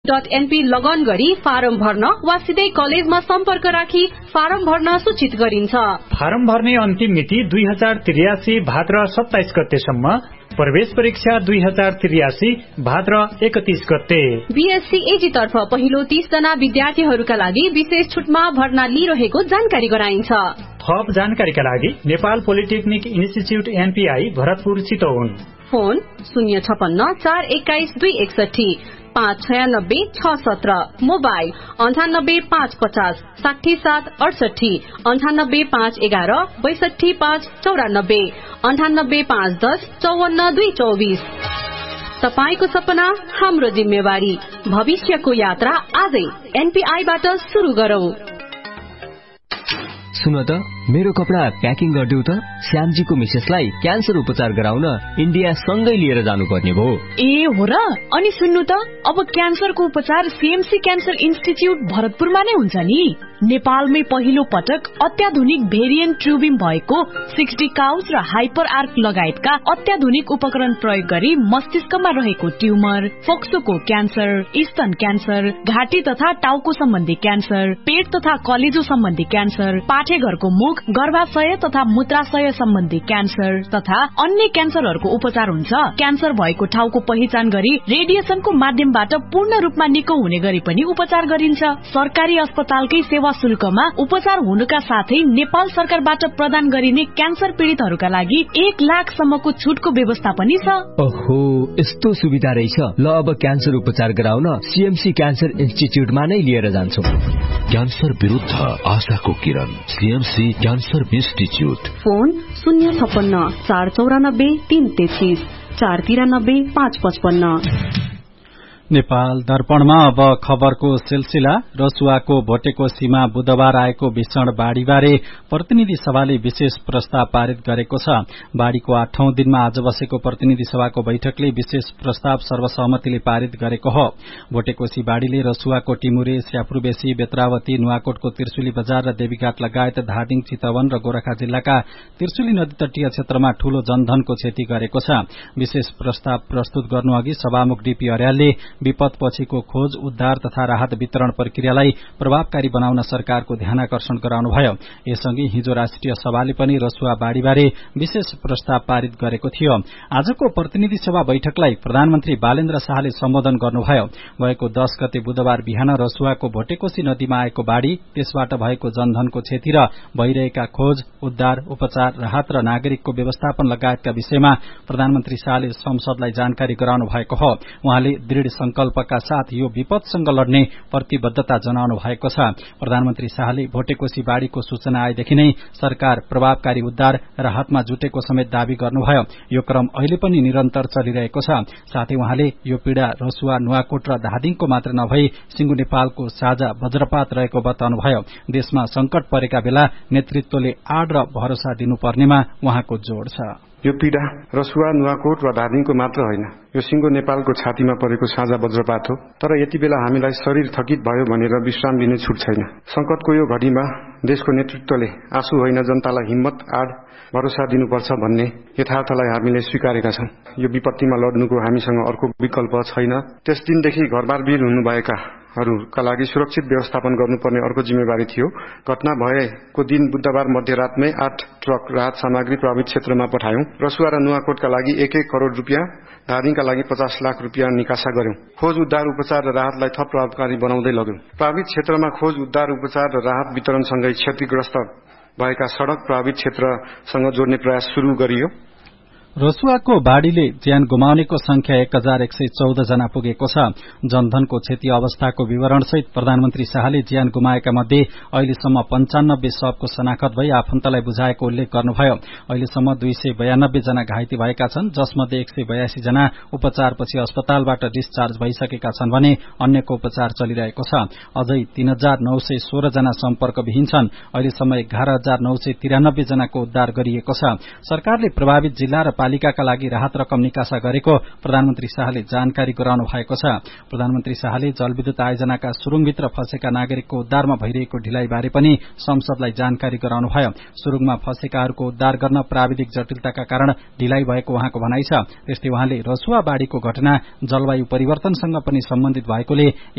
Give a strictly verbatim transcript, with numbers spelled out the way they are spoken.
Dot NP लगन गरी form भर्न वा सिधै कलेजमा सम्पर्क राखी फारम भर्न सूचित गरिन्छ। फारम भर्ने अन्तिम मिति दुई हजार त्रियासी भाद्र सत्ताइस गतेसम्म, प्रवेश परीक्षा दुई हजार त्रियासी भाद्र एकतीस गते। बीएससी एजी तर्फ पहिलो तीस जना विद्यार्थीहरूका लागि विशेष छुटमा भर्ना लिइरहेको जानकारी गराइन्छ। थप जानकारीका लागि Nepal polytechnic institute NPI Bharatpur Chitwan. Phone शून्य छपन्न चार एक्काइस दुई एकसठी पाँच छयानब्बे छ सत्र। मोबाइल अन्ठानब्बे पाँच पचास साठी सात अडसठी अन्ठानब्बे पाँच एघार बैसठी पाँच चौरानब्बे अन्ठानब्बे पाँच दस चौवन्न दुई चौबिस। तपाईको सपना हाम्रो जिम्मेवारी। भविष्यको यात्रा आजै एनपीआईबाट सुरु गरौं। सुन त मेरो कपडा प्याकिङ गरिदेऊ त। श्यामजीको मिसेसलाई क्यान्सर उपचार गराउन इन्डिया सँगै लिएर जानुपर्ने भयो। ए हो र? अनि सुन्नु त, अब क्यान्सरको उपचार सीएमसी क्यान्सर इन्स्टिच्युट भरतपुरमा नै हुन्छ नि। नेपालमै पहिलो पटक अत्याधुनिक भेरिएन्ट ट्युबिङ भएको सिक्सटी काउच र हाइपर आर्क लगायतका अत्याधुनिक उपकरण प्रयोग गरी मस्तिष्कमा रहेको ट्युमर, फोक्सोको क्यान्सर, स्तन क्यान्सर, घाँटी तथा टाउको सम्बन्धी क्यान्सर, पेट तथा कलेजो सम्बन्धी क्यान्सर, पाठेघरको मुख, गर्भाशय तथा मूत्राशय सम्बन्धी क्यान्सर तथा अन्य क्यान्सरहरूको उपचार हुन्छ। क्यान्सर भएको ठाउँको पहिचान गरी रेडिएसनको माध्यमबाट पूर्ण रूपमा निको हुने गरी पनि उपचार गरिन्छ। सरकारी अस्पतालकै सेवा शुल्कमा उपचार हुनुका साथै नेपाल सरकारबाट प्रदान गरिने क्यान्सर पीड़ितहरूका लागि एक लाख सम्मको छुटको व्यवस्था पनि छ। ओहो, यस्तो सुविधा रहेछ। ल अब क्यान्सर उपचार गराउन सीएमसी क्यान्सर इन्स्टिच्युटमा नै लिएर जान्छौ। क्यान्सर विरुद्ध आशाको किरण, सीएमसी क्यान्सर इन्स्टिच्युट। फोन शून्य छपन्न चार चौरानब्बे तीन तेत्तीस चार तिरानब्बे पाँच पचपन्न। नेपाल दर्पणमा अब खबरको सिलसिला। रसुवाको भोटेकोसीमा बुधबार आएको भीषण बाढ़ीबारे प्रतिनिधि सभाले विशेष प्रस्ताव पारित गरेको छ। बाढ़ीको आठौं दिनमा आज बसेको प्रतिनिधि सभाको बैठकले विशेष प्रस्ताव सर्वसहमतिले पारित गरेको हो। भोटेकोसी बाढ़ीले रसुवाको टिमुरे, स्यापुरबेसी, बेत्रावती, नुवाकोटको त्रिशुली बजार र देवीघाट लगायत धादिङ, चितवन र गोरखा जिल्लाका त्रिशुली नदी तटीय क्षेत्रमा ठूलो जनधनको क्षति गरेको छ। विशेष प्रस्ताव प्रस्तुत गर्नु अघि सभामुख डीपी अर्यालले विपद पछिको खोज, उद्धार तथा राहत वितरण प्रक्रियालाई प्रभावकारी बनाउन सरकारको ध्यानाकर्षण गराउनुभयो। यसअघि हिजो राष्ट्रिय सभाले पनि रसुवा बाढ़ीबारे विशेष प्रस्ताव पारित गरेको थियो। आजको प्रतिनिधि सभा बैठकलाई प्रधानमन्त्री बालेन्द्र शाहले सम्बोधन गर्नुभयो। गएको दश गते बुधबार बिहान रसुवाको भोटेकोसी नदीमा आएको बाढ़ी, त्यसबाट भएको जनधनको क्षति र भइरहेका खोज, उद्धार, उपचार, राहत र नागरिकको व्यवस्थापन लगायतका विषयमा प्रधानमन्त्री शाहले संसदलाई जानकारी गराउनु भएको हो। उहाँले दृढ़ संकल्पका साथ यो विपदसँग लड्ने प्रतिबद्धता जनाउनु भएको छ। प्रधानमन्त्री शाहले भोटेकोसी बाढ़ीको सूचना आएदेखि नै सरकार प्रभावकारी उद्धार राहतमा जुटेको समेत दावी गर्नुभयो। यो क्रम अहिले पनि निरन्तर चलिरहेको छ। साथै उहाँले यो पीड़ा रसुवा, नुवाकोट र धादिङको मात्र नभई सिंगु नेपालको साझा वज्रपात रहेको बताउनुभयो। देशमा संकट परेका बेला नेतृत्वले आड़ र भरोसा दिनुपर्नेमा उहाँको जोड़ छ। यो पीड़ा रसुवा, नुवाकोट वा धादिङको मात्र होइन, यो सिंगो नेपालको छातीमा परेको साझा वज्रपात हो। तर यति बेला हामीलाई शरीर थकित भयो भनेर विश्राम लिने छुट छैन। संकटको यो घडीमा देशको नेतृत्वले आँसु होइन, जनतालाई हिम्मत, आड़, भरोसा दिनुपर्छ भन्ने यथार्थलाई हामीले स्वीकारेका छौं। यो विपत्तिमा लड्नुको हामीसँग अर्को विकल्प छैन। त्यस दिनदेखि घरबारवीर हुनुभएका हरूका लागि सुरक्षित व्यवस्थापन गर्नुपर्ने अर्को जिम्मेवारी थियो। घटना भएको दिन बुधबार मध्यरातमै आठ ट्रक राहत सामग्री प्रभावित क्षेत्रमा पठायौं। रसुवा र नुवाकोटका लागि एक एक करोड़ रुपियाँ, धादिङका लागि पचास लाख रुपियाँ निकासा गर्यौं। खोज, उद्धार, उपचार र राहतलाई थप प्रभावकारी बनाउँदै लग्यौं। प्रभावित क्षेत्रमा खोज, उद्धार, उपचार र राहत वितरणसँगै क्षतिग्रस्त भएका सड़क प्रभावित क्षेत्रसँग जोड्ने प्रयास शुरू गरियो। रसुवाको बाढ़ीले ज्यान गुमाउनेको संख्या एक हजार एक सय चौध जना पुगेको छ। जनधनको क्षति अवस्थाको विवरणसहित प्रधानमन्त्री शाहले ज्यान गुमाएका मध्ये अहिलेसम्म पञ्चानब्बे शवको शनाखत भई आफन्तलाई बुझाएको उल्लेख गर्नुभयो। अहिलेसम्म दुई सय बयानब्बे जना घाइते भएका छन्, जसमध्ये एक सय बयासी जना उपचारपछि अस्पतालबाट डिस्चार्ज भइसकेका छन् भने अन्यको उपचार चलिरहेको छ। अझै तीन हजार नौ सय सोह्र जना सम्पर्कविहीन छन्। अहिलेसम्म एघार हजार नौ सय तिरानब्बे जनाको उद्धार गरिएको छ। सरकारले प्रभावित जिल्ला र पालिकाका लागि राहत रकम निकासा गरेको प्रधानमन्त्री शाहले जानकारी गराउनु भएको छ। प्रधानमन्त्री शाहले जलविद्युत आयोजनाका सुरुङभित्र फँसेका नागरिकको उद्धारमा भइरहेको ढिलाइबारे पनि संसदलाई जानकारी गराउनुभयो। सुरुङमा फँसेकाहरूको उद्धार गर्न प्राविधिक जटिलताका कारण ढिलाइ भएको उहाँको भनाइ छ। त्यस्तै उहाँले रसुवा बाढ़ीको घटना जलवायु परिवर्तनसँग पनि सम्बन्धित भएकोले